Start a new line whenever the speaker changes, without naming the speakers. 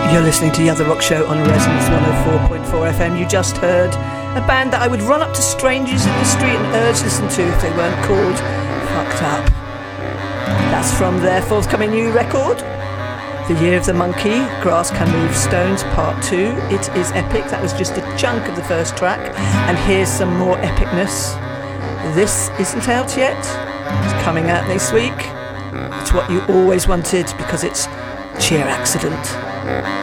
You're listening to The Other Rock Show on Resonance 104.4 FM. You just heard a band that I would run up to strangers in the street and urge to listen to if they weren't called Fucked Up. That's from their forthcoming new record, The Year of the Monkey, Grass Can Move Stones Part 2. It is epic. That was just a chunk of the first track, and here's some more epicness. This isn't out yet. It's coming out next week. It's what you always wanted because it's Sheer Accident.